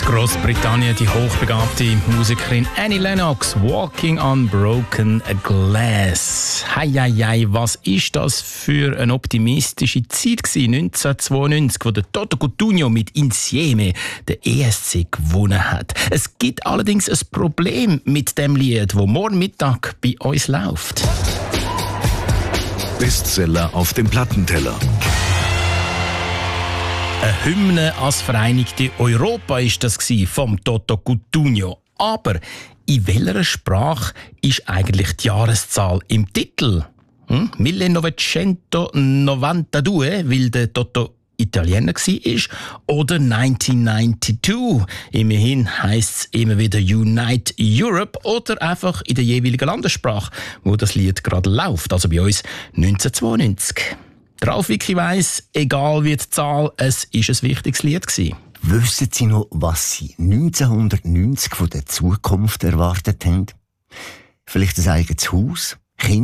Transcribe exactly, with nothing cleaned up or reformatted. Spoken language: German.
Großbritannien die hochbegabte Musikerin Annie Lennox, Walking on Broken Glass. Hei, hei, hei, was ist das für eine optimistische Zeit gewesen, neunzehnhundertzweiundneunzig, wo der Toto Cutugno mit Insieme den E S C gewonnen hat. Es gibt allerdings ein Problem mit dem Lied, wo morgen Mittag bei uns läuft. Bestseller auf dem Plattenteller. Eine Hymne als Vereinigte Europa ist das gsi vom Toto Cutugno. Aber in welcher Sprache ist eigentlich die Jahreszahl im Titel? Hm? millenovecentonovantadue, weil der Toto Italiener war, oder neunzehnhundertneunundneunzig. Immerhin heisst es immer wieder Unite Europe oder einfach in der jeweiligen Landessprache, wo das Lied gerade läuft, also bei uns neunzehnhundertzweiundneunzig. Der Ralf Wicki weiss, egal wie die Zahl, es war ein wichtiges Lied gewesen. Wissen Sie noch, was Sie neunzehnhundertneunzig von der Zukunft erwartet haben? Vielleicht ein eigenes Haus?